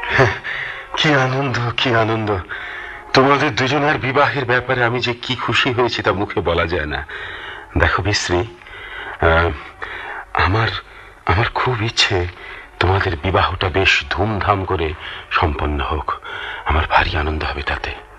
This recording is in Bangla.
কি আনন্দ, কি আনন্দ! তোমাদের দুজনের বিবাহের ব্যাপারে আমি যে কি খুশি হয়েছি তা মুখে বলা যায় না। দেখো বিশ্রী, আমার আমার খুব ইচ্ছে তোমাদের বিবাহটা বেশ ধুমধাম করে সম্পন্ন হোক। আমার ভারী আনন্দ হবে তাতে।